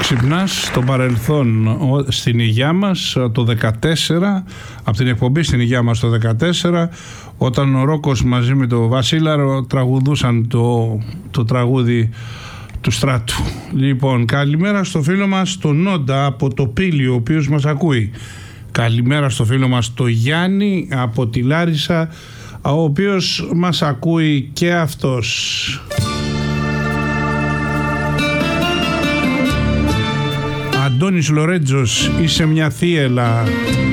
Ξυπνάς στο παρελθόν στην υγειά μας το 14, από την εκπομπή στην υγειά μας το 14, όταν ο Ρόκος μαζί με τον Βασίλαρο τραγουδούσαν το τραγούδι του Στράτου. Λοιπόν, καλημέρα στο φίλο μας τον Νόντα από το Πύλιο, ο οποίος μας ακούει. Καλημέρα στο φίλο μας το Γιάννη από τη Λάρισα, ο οποίος μας ακούει και αυτός. Αντώνης Λορέτζος, είσαι μια θύελα.